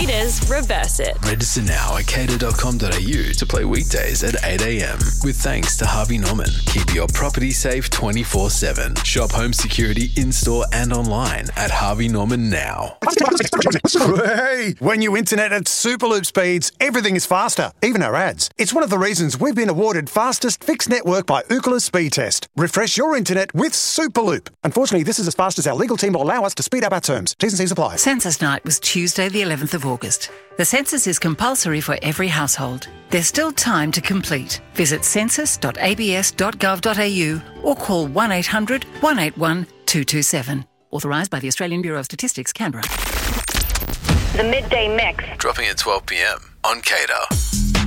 Cater's Reverse It. Register now at cater.com.au to play weekdays at 8 a.m. With thanks to Harvey Norman. Keep your property safe 24/7. Shop home security in-store and online at Harvey Norman now. Hey, when you internet at Superloop speeds, everything is faster, even our ads. It's one of the reasons we've been awarded fastest fixed network by Ookla Speed Test. Refresh your internet with Superloop. Unfortunately, this is as fast as our legal team will allow us to speed up our terms. T's and C's apply. Census night was Tuesday the 11th of August. The census is compulsory for every household. There's still time to complete. Visit census.abs.gov.au or call 1800 181 227. Authorised by the Australian Bureau of Statistics, Canberra. The Midday Mix. Dropping at 12 p.m. on Cater.